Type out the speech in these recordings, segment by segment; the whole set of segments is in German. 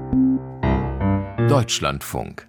Deutschlandfunk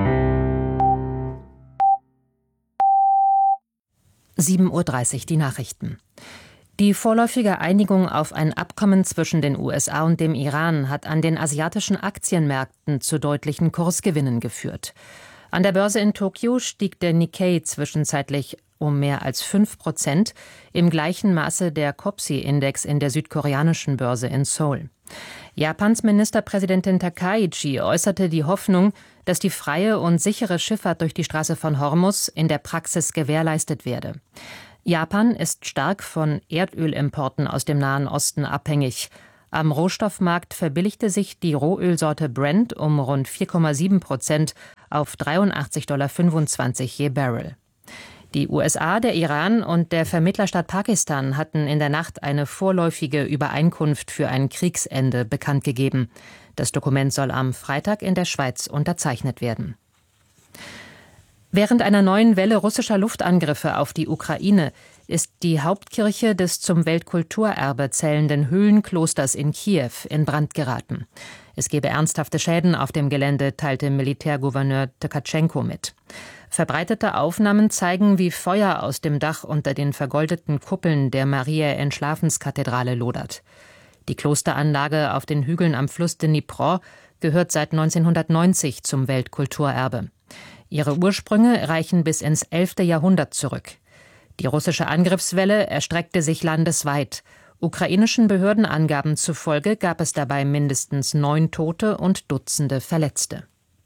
7:30 Uhr die Nachrichten. Die vorläufige Einigung auf ein Abkommen zwischen den USA und dem Iran hat an den asiatischen Aktienmärkten zu deutlichen Kursgewinnen geführt. An der Börse in Tokio stieg der Nikkei zwischenzeitlich um mehr als 5%, im gleichen Maße der Kospi-Index in der südkoreanischen Börse in Seoul. Japans Ministerpräsidentin Takaichi äußerte die Hoffnung, dass die freie und sichere Schifffahrt durch die Straße von Hormuz in der Praxis gewährleistet werde. Japan ist stark von Erdölimporten aus dem Nahen Osten abhängig. Am Rohstoffmarkt verbilligte sich die Rohölsorte Brent um rund 4,7% auf $83,25 je Barrel. Die USA, der Iran und der Vermittlerstaat Pakistan hatten in der Nacht eine vorläufige Übereinkunft für ein Kriegsende bekannt gegeben. Das Dokument soll am Freitag in der Schweiz unterzeichnet werden. Während einer neuen Welle russischer Luftangriffe auf die Ukraine ist die Hauptkirche des zum Weltkulturerbe zählenden Höhlenklosters in Kiew in Brand geraten. Es gebe ernsthafte Schäden auf dem Gelände, teilte Militärgouverneur Tkatschenko mit. Verbreitete Aufnahmen zeigen, wie Feuer aus dem Dach unter den vergoldeten Kuppeln der Mariä-Entschlafenskathedrale lodert. Die Klosteranlage auf den Hügeln am Fluss Dnipro gehört seit 1990 zum Weltkulturerbe. Ihre Ursprünge reichen bis ins 11. Jahrhundert zurück. Die russische Angriffswelle erstreckte sich landesweit. Ukrainischen Behördenangaben zufolge gab es dabei mindestens 9 Tote und Dutzende Verletzte.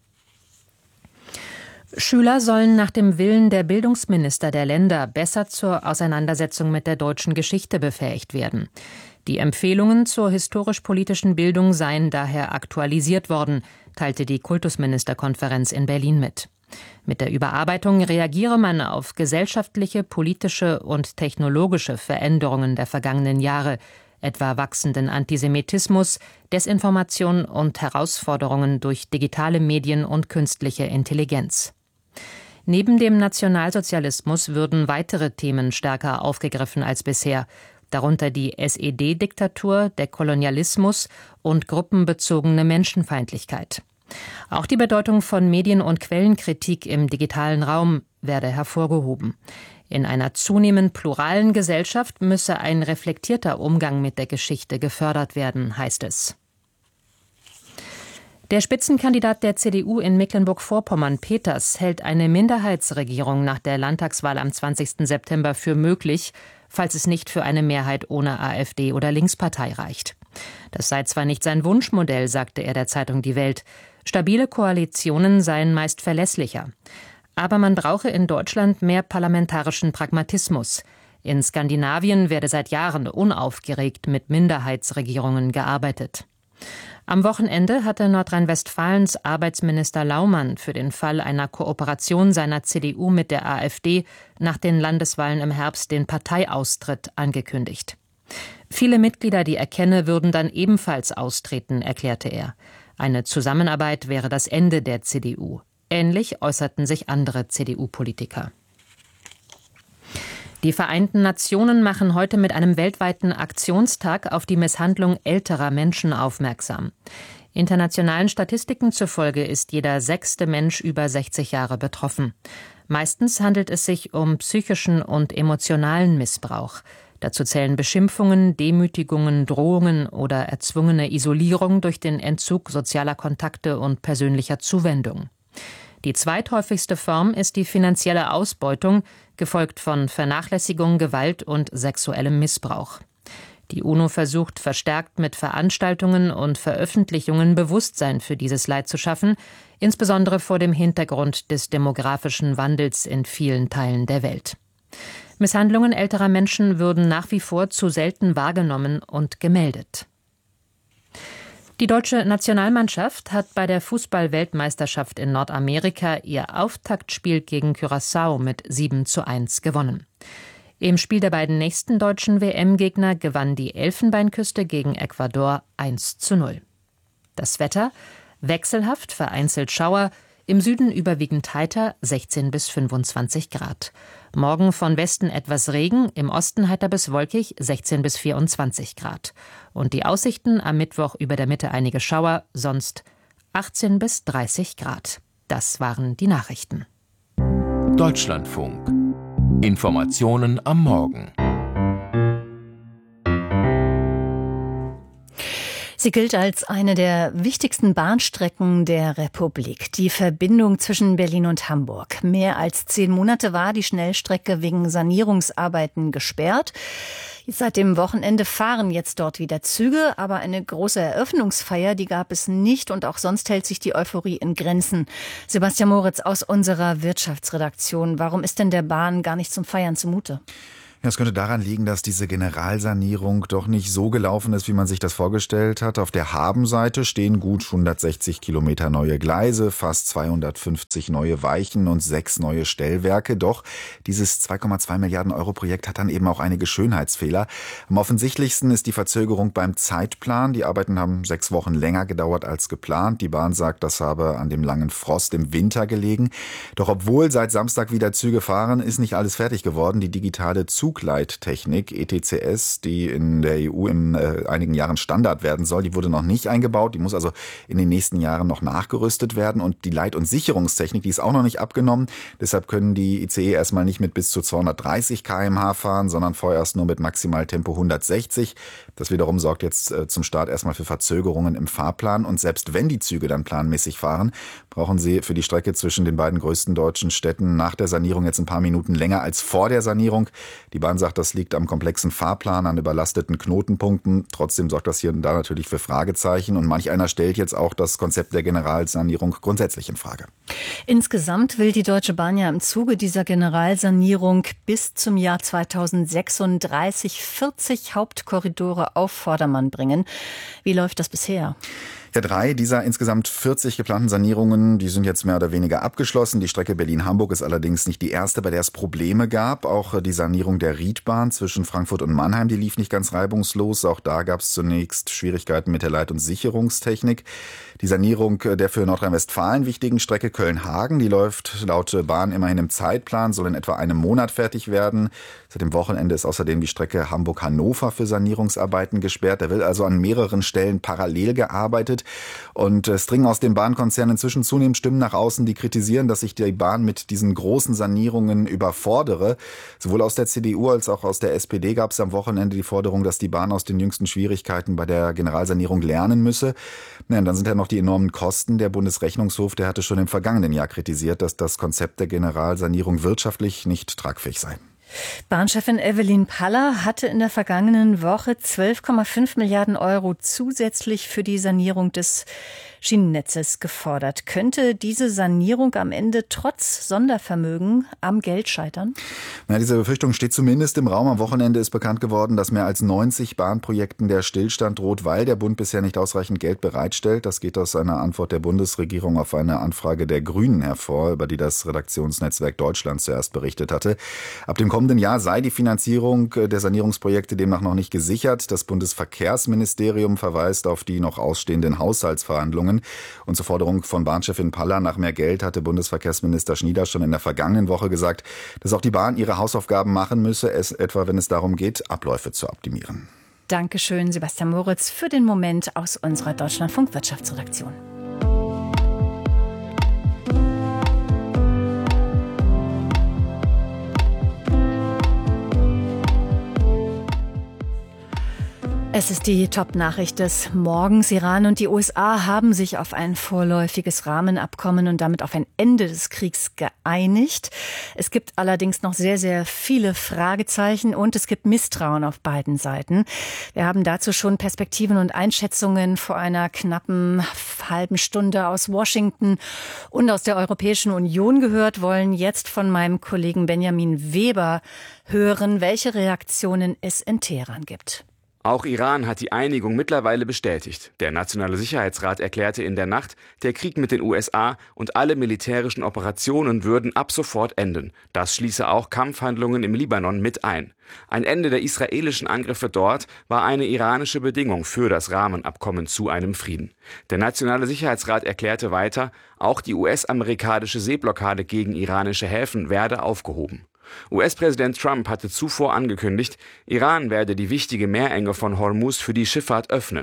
Schüler sollen nach dem Willen der Bildungsminister der Länder besser zur Auseinandersetzung mit der deutschen Geschichte befähigt werden. Die Empfehlungen zur historisch-politischen Bildung seien daher aktualisiert worden, teilte die Kultusministerkonferenz in Berlin mit. Mit der Überarbeitung reagiere man auf gesellschaftliche, politische und technologische Veränderungen der vergangenen Jahre, etwa wachsenden Antisemitismus, Desinformation und Herausforderungen durch digitale Medien und künstliche Intelligenz. Neben dem Nationalsozialismus würden weitere Themen stärker aufgegriffen als bisher, darunter die SED-Diktatur, der Kolonialismus und gruppenbezogene Menschenfeindlichkeit. Auch die Bedeutung von Medien- und Quellenkritik im digitalen Raum werde hervorgehoben. In einer zunehmend pluralen Gesellschaft müsse ein reflektierter Umgang mit der Geschichte gefördert werden, heißt es. Der Spitzenkandidat der CDU in Mecklenburg-Vorpommern, Peters, hält eine Minderheitsregierung nach der Landtagswahl am 20. September für möglich, falls es nicht für eine Mehrheit ohne AfD oder Linkspartei reicht. Das sei zwar nicht sein Wunschmodell, sagte er der Zeitung Die Welt. Stabile Koalitionen seien meist verlässlicher. Aber man brauche in Deutschland mehr parlamentarischen Pragmatismus. In Skandinavien werde seit Jahren unaufgeregt mit Minderheitsregierungen gearbeitet. Am Wochenende hatte Nordrhein-Westfalens Arbeitsminister Laumann für den Fall einer Kooperation seiner CDU mit der AfD nach den Landeswahlen im Herbst den Parteiaustritt angekündigt. Viele Mitglieder, die er kenne, würden dann ebenfalls austreten, erklärte er. Eine Zusammenarbeit wäre das Ende der CDU. Ähnlich äußerten sich andere CDU-Politiker. Die Vereinten Nationen machen heute mit einem weltweiten Aktionstag auf die Misshandlung älterer Menschen aufmerksam. Internationalen Statistiken zufolge ist jeder 6. Mensch über 60 Jahre betroffen. Meistens handelt es sich um psychischen und emotionalen Missbrauch. Dazu zählen Beschimpfungen, Demütigungen, Drohungen oder erzwungene Isolierung durch den Entzug sozialer Kontakte und persönlicher Zuwendung. Die zweithäufigste Form ist die finanzielle Ausbeutung, gefolgt von Vernachlässigung, Gewalt und sexuellem Missbrauch. Die UNO versucht verstärkt mit Veranstaltungen und Veröffentlichungen Bewusstsein für dieses Leid zu schaffen, insbesondere vor dem Hintergrund des demografischen Wandels in vielen Teilen der Welt. Misshandlungen älterer Menschen würden nach wie vor zu selten wahrgenommen und gemeldet. Die deutsche Nationalmannschaft hat bei der Fußball-Weltmeisterschaft in Nordamerika ihr Auftaktspiel gegen Curaçao mit 7:1 gewonnen. Im Spiel der beiden nächsten deutschen WM-Gegner gewann die Elfenbeinküste gegen Ecuador 1:0. Das Wetter: wechselhaft, vereinzelt Schauer, im Süden überwiegend heiter, 16 bis 25 Grad. Morgen von Westen etwas Regen, im Osten heiter bis wolkig, 16 bis 24 Grad. Und die Aussichten: am Mittwoch über der Mitte einige Schauer, sonst 18 bis 30 Grad. Das waren die Nachrichten. Deutschlandfunk. Informationen am Morgen. Sie gilt als eine der wichtigsten Bahnstrecken der Republik. Die Verbindung zwischen Berlin und Hamburg. Mehr als 10 Monate war die Schnellstrecke wegen Sanierungsarbeiten gesperrt. Seit dem Wochenende fahren jetzt dort wieder Züge, aber eine große Eröffnungsfeier, die gab es nicht und auch sonst hält sich die Euphorie in Grenzen. Sebastian Moritz aus unserer Wirtschaftsredaktion. Warum ist denn der Bahn gar nicht zum Feiern zumute? Ja, es könnte daran liegen, dass diese Generalsanierung doch nicht so gelaufen ist, wie man sich das vorgestellt hat. Auf der Habenseite stehen gut 160 Kilometer neue Gleise, fast 250 neue Weichen und 6 neue Stellwerke. Doch dieses 2,2 Milliarden Euro Projekt hat dann eben auch einige Schönheitsfehler. Am offensichtlichsten ist die Verzögerung beim Zeitplan. Die Arbeiten haben 6 Wochen länger gedauert als geplant. Die Bahn sagt, das habe an dem langen Frost im Winter gelegen. Doch obwohl seit Samstag wieder Züge fahren, ist nicht alles fertig geworden. Die digitale Zugleittechnik ETCS, die in der EU in einigen Jahren Standard werden soll, die wurde noch nicht eingebaut. Die muss also in den nächsten Jahren noch nachgerüstet werden. Und die Leit- und Sicherungstechnik, die ist auch noch nicht abgenommen. Deshalb können die ICE erstmal nicht mit bis zu 230 km/h fahren, sondern vorerst nur mit Maximaltempo 160. Das wiederum sorgt jetzt zum Start erstmal für Verzögerungen im Fahrplan. Und selbst wenn die Züge dann planmäßig fahren, brauchen sie für die Strecke zwischen den beiden größten deutschen Städten nach der Sanierung jetzt ein paar Minuten länger als vor der Sanierung. Die Bahn sagt, das liegt am komplexen Fahrplan, an überlasteten Knotenpunkten. Trotzdem sorgt das hier und da natürlich für Fragezeichen. Und manch einer stellt jetzt auch das Konzept der Generalsanierung grundsätzlich in Frage. Insgesamt will die Deutsche Bahn ja im Zuge dieser Generalsanierung bis zum Jahr 2036 40 Hauptkorridore auf Vordermann bringen. Wie läuft das bisher? Ja, 3 dieser insgesamt 40 geplanten Sanierungen, die sind jetzt mehr oder weniger abgeschlossen. Die Strecke Berlin-Hamburg ist allerdings nicht die erste, bei der es Probleme gab. Auch die Sanierung der Riedbahn zwischen Frankfurt und Mannheim, die lief nicht ganz reibungslos. Auch da gab es zunächst Schwierigkeiten mit der Leit- und Sicherungstechnik. Die Sanierung der für Nordrhein-Westfalen wichtigen Strecke Köln-Hagen, die läuft laut Bahn immerhin im Zeitplan, soll in etwa einem Monat fertig werden. Seit dem Wochenende ist außerdem die Strecke Hamburg-Hannover für Sanierungsarbeiten gesperrt. Da wird also an mehreren Stellen parallel gearbeitet. Und es dringen aus dem Bahnkonzern inzwischen zunehmend Stimmen nach außen, die kritisieren, dass sich die Bahn mit diesen großen Sanierungen überfordere. Sowohl aus der CDU als auch aus der SPD gab es am Wochenende die Forderung, dass die Bahn aus den jüngsten Schwierigkeiten bei der Generalsanierung lernen müsse. Ja, und dann sind ja noch die enormen Kosten. Der Bundesrechnungshof, der hatte schon im vergangenen Jahr kritisiert, dass das Konzept der Generalsanierung wirtschaftlich nicht tragfähig sei. Bahnchefin Evelyn Paller hatte in der vergangenen Woche 12,5 Milliarden Euro zusätzlich für die Sanierung des Schienennetzes gefordert. Könnte diese Sanierung am Ende trotz Sondervermögen am Geld scheitern? Ja, diese Befürchtung steht zumindest im Raum. Am Wochenende ist bekannt geworden, dass mehr als 90 Bahnprojekten der Stillstand droht, weil der Bund bisher nicht ausreichend Geld bereitstellt. Das geht aus einer Antwort der Bundesregierung auf eine Anfrage der Grünen hervor, über die das Redaktionsnetzwerk Deutschland zuerst berichtet hatte. Ab dem kommenden Jahr sei die Finanzierung der Sanierungsprojekte demnach noch nicht gesichert. Das Bundesverkehrsministerium verweist auf die noch ausstehenden Haushaltsverhandlungen. Und zur Forderung von Bahnchefin Paller nach mehr Geld hatte Bundesverkehrsminister Schnieder schon in der vergangenen Woche gesagt, dass auch die Bahn ihre Hausaufgaben machen müsse, etwa wenn es darum geht, Abläufe zu optimieren. Dankeschön, Sebastian Moritz, für den Moment aus unserer Deutschlandfunk Wirtschaftsredaktion. Es ist die Top-Nachricht des Morgens. Iran und die USA haben sich auf ein vorläufiges Rahmenabkommen und damit auf ein Ende des Kriegs geeinigt. Es gibt allerdings noch sehr, sehr viele Fragezeichen und es gibt Misstrauen auf beiden Seiten. Wir haben dazu schon Perspektiven und Einschätzungen vor einer knappen halben Stunde aus Washington und aus der Europäischen Union gehört, wollen jetzt von meinem Kollegen Benjamin Weber hören, welche Reaktionen es in Teheran gibt. Auch Iran hat die Einigung mittlerweile bestätigt. Der Nationale Sicherheitsrat erklärte in der Nacht, der Krieg mit den USA und alle militärischen Operationen würden ab sofort enden. Das schließe auch Kampfhandlungen im Libanon mit ein. Ein Ende der israelischen Angriffe dort war eine iranische Bedingung für das Rahmenabkommen zu einem Frieden. Der Nationale Sicherheitsrat erklärte weiter, auch die US-amerikanische Seeblockade gegen iranische Häfen werde aufgehoben. US-Präsident Trump hatte zuvor angekündigt, Iran werde die wichtige Meerenge von Hormuz für die Schifffahrt öffnen.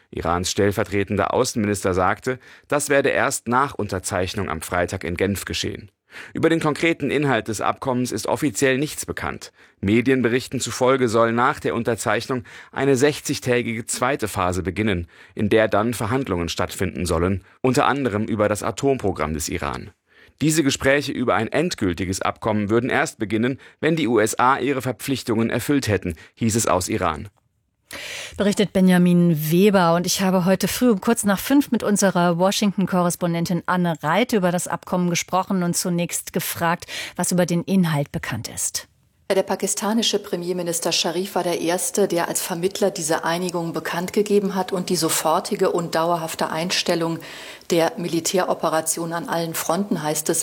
Irans stellvertretender Außenminister sagte, das werde erst nach Unterzeichnung am Freitag in Genf geschehen. Über den konkreten Inhalt des Abkommens ist offiziell nichts bekannt. Medienberichten zufolge soll nach der Unterzeichnung eine 60-tägige zweite Phase beginnen, in der dann Verhandlungen stattfinden sollen, unter anderem über das Atomprogramm des Iran. Diese Gespräche über ein endgültiges Abkommen würden erst beginnen, wenn die USA ihre Verpflichtungen erfüllt hätten, hieß es aus Iran. Berichtet Benjamin Weber. Und ich habe heute früh um kurz nach 5 mit unserer Washington-Korrespondentin Anne Reite über das Abkommen gesprochen und zunächst gefragt, was über den Inhalt bekannt ist. Der pakistanische Premierminister Sharif war der Erste, der als Vermittler diese Einigung bekannt gegeben hat und die sofortige und dauerhafte Einstellung der Militäroperation an allen Fronten, heißt es,